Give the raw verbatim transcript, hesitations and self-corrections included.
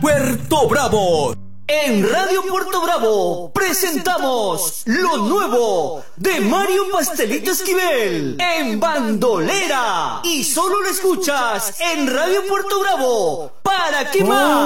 Puerto Bravo. En Radio Puerto Bravo presentamos lo nuevo de Mario Pastelito Esquivel en Bandolera. Y solo lo escuchas en Radio Puerto Bravo. ¿Para qué más?